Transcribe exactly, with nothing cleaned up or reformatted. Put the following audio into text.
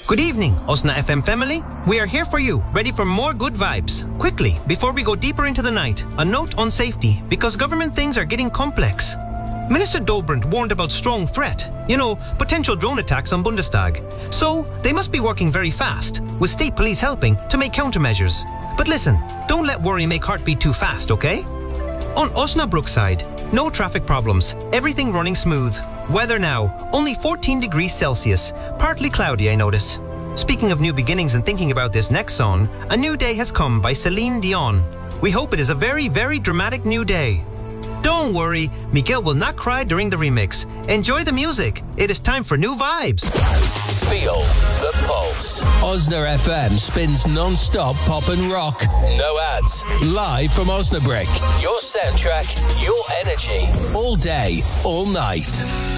Good evening, Osna F M family. We are here for you, ready for more good vibes. Quickly, before we go deeper into the night, a note on safety, because government things are getting complex. Minister Dobrindt warned about strong threat, you know, potential drone attacks on Bundestag. So, they must be working very fast, with state police helping to make countermeasures. But listen, don't let worry make heart beat too fast, okay? On Osnabrück side, no traffic problems, everything running smooth. Weather now, only fourteen degrees Celsius, partly cloudy I notice. Speaking of new beginnings and thinking about this next song, A New Day Has Come by Celine Dion. We hope it is a very, very dramatic new day. Don't worry, Miguel will not cry during the remix. Enjoy the music. It is time for new vibes. Feel the pulse. Osna F M spins non-stop pop and rock. No ads. Live from Osnabrück. Your soundtrack, your energy. All day, all night.